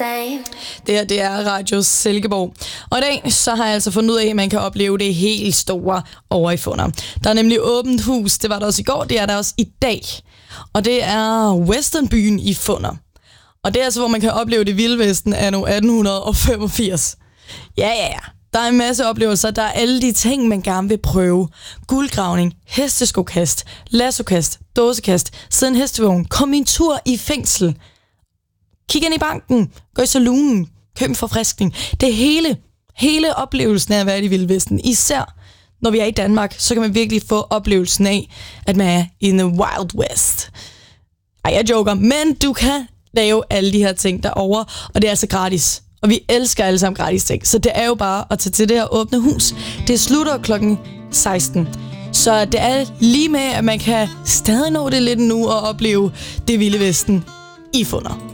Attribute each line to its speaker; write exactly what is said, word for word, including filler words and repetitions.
Speaker 1: Det her, det er Radio Silkeborg. Og i dag, så har jeg altså fundet ud af, at man kan opleve det helt store over i Funder. Der er nemlig åbent hus. Det var der også i går, det er der også i dag. Og det er Westernbyen i Funder. Og det er altså, hvor man kan opleve det vilde vesten anno atten femogfirs. Ja, ja, ja. Der er en masse oplevelser. Der er alle de ting, man gerne vil prøve. Guldgravning, hesteskokast, lassokast, dåsekast, sidde en hestevogn, kom en tur i fængsel. Kig ind i banken, gå i saloonen, køb en forfriskning. Det er hele, hele oplevelsen af at være i det vilde vesten. Især når vi er i Danmark, så kan man virkelig få oplevelsen af, at man er i the Wild West. Ej, jeg joker, men du kan lave alle de her ting derovre, og det er altså gratis. Og vi elsker alle sammen gratis ting, så det er jo bare at tage til det her åbne hus. Det slutter klokken seksten. Så det er lige med, at man kan stadig nå det lidt nu og opleve det vilde vesten i Funder.